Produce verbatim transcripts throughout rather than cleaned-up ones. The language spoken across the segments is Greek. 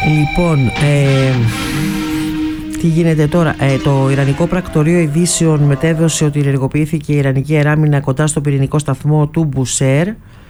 Λοιπόν, ε, τι γίνεται τώρα? Ε, το Ιρανικό Πρακτορείο Ειδήσεων μετέδωσε ότι ενεργοποιήθηκε η Ιρανική αεράμινα κοντά στο πυρηνικό σταθμό του Μπουσέρ.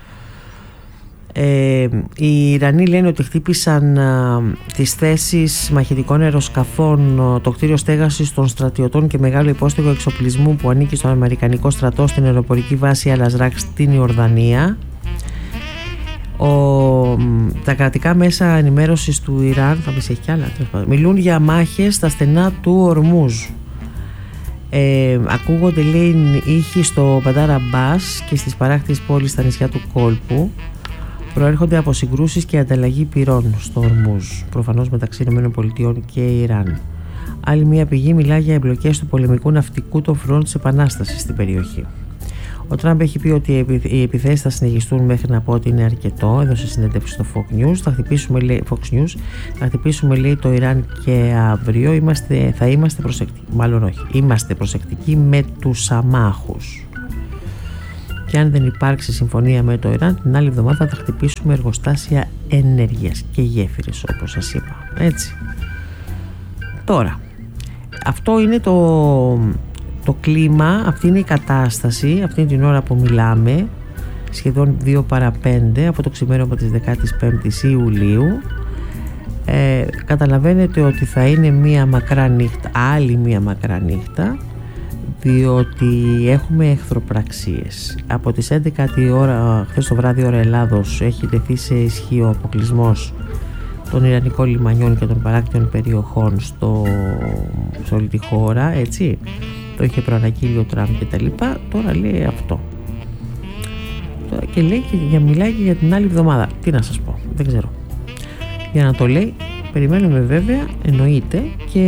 Ε, οι Ιρανοί λένε ότι χτύπησαν α, τις θέσεις μαχητικών αεροσκαφών, α, το κτίριο στέγασης των στρατιωτών και μεγάλο υπόστεγο εξοπλισμού που ανήκει στον Αμερικανικό στρατό στην αεροπορική βάση Αλ-Αζράκ στην Ιορδανία. Ο, τα κρατικά μέσα ενημέρωσης του Ιράν, θα πεις έχει κι άλλα, μιλούν για μάχες στα στενά του Ορμούζ. Ε, ακούγονται, λέει, ήχοι στο Μπαντάρ Αμπάς και στις παράκτιες πόλεις στα νησιά του κόλπου. Προέρχονται από συγκρούσεις και ανταλλαγή πυρών στο Ορμούζ, προφανώς μεταξύ ΗΠΑ και Ιράν. Άλλη μία πηγή μιλά για εμπλοκές του πολεμικού ναυτικού των φρουρών της Επανάστασης στην περιοχή. Ο Τραμπ έχει πει ότι οι επιθέσεις θα συνεχιστούν μέχρι να πω ότι είναι αρκετό. Έδωσε συνέντευξη στο Fox News. Θα χτυπήσουμε, λέει, Fox News, θα χτυπήσουμε, λέει, το Ιράν και αύριο. Είμαστε, θα είμαστε προσεκτικοί. Μάλλον όχι. Είμαστε προσεκτικοί με τους αμάχους. Και αν δεν υπάρξει συμφωνία με το Ιράν, την άλλη εβδομάδα θα χτυπήσουμε εργοστάσια ενέργειας και γέφυρες, όπως σας είπα. Έτσι. Τώρα, αυτό είναι το... Το κλίμα, αυτή είναι η κατάσταση, αυτή την ώρα που μιλάμε, σχεδόν δύο παρά πέντε από το ξημέρωμα της δεκαπέντε Ιουλίου. Ε, καταλαβαίνετε ότι θα είναι μία μακρά νύχτα, άλλη μία μακρά νύχτα, διότι έχουμε εχθροπραξίες. Από τις έντεκα η ώρα, χθες το βράδυ ώρα Ελλάδος, έχει τεθεί σε ισχύ ο αποκλεισμός των Ιρανικών λιμανιών και των παράκτιων περιοχών στο, σε όλη τη χώρα, έτσι. Το είχε προαναγγείλει ο Τραμπ και τα λοιπά. Τώρα λέει αυτό. Και λέει και για, μιλάει και για την άλλη εβδομάδα. Τι να σας πω, δεν ξέρω. Για να το λέει, περιμένουμε βέβαια, εννοείται, και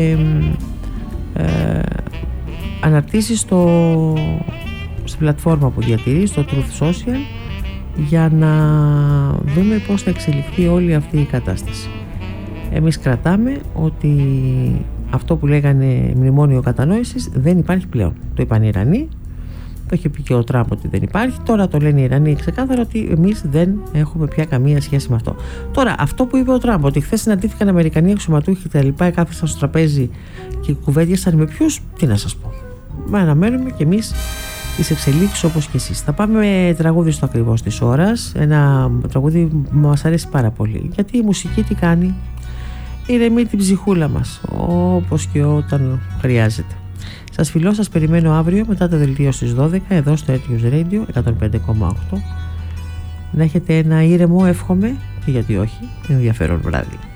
ε, αναρτήσει στο, στην πλατφόρμα που διατηρεί, στο Truth Social, για να δούμε πώς θα εξελιχθεί όλη αυτή η κατάσταση. Εμείς κρατάμε ότι αυτό που λέγανε μνημόνιο κατανόησης δεν υπάρχει πλέον. Το είπαν οι Ιρανοί, το είχε πει και ο Τραμπ ότι δεν υπάρχει. Τώρα το λένε οι Ιρανοί ξεκάθαρα ότι εμείς δεν έχουμε πια καμία σχέση με αυτό. Τώρα, αυτό που είπε ο Τραμπ, ότι χθες συναντήθηκαν Αμερικανοί αξιωματούχοι και τα λοιπά, κάθισαν στο τραπέζι και κουβέντιασαν με ποιους, τι να σας πω. Μα αναμένουμε κι εμείς τις εξελίξεις όπως και εσείς. Θα πάμε με τραγούδι στο ακριβώς της ώρας. Ένα τραγούδι που μας αρέσει πάρα πολύ. Γιατί η μουσική τι κάνει? Ηρεμεί την ψυχούλα μας, όπως και όταν χρειάζεται. Σας φιλώ, σας περιμένω αύριο μετά το δελτίο στις δώδεκα εδώ στο Eteos Radio εκατόν πέντε κόμμα οκτώ. Να έχετε ένα ήρεμο, εύχομαι, και γιατί όχι, ενδιαφέρον βράδυ.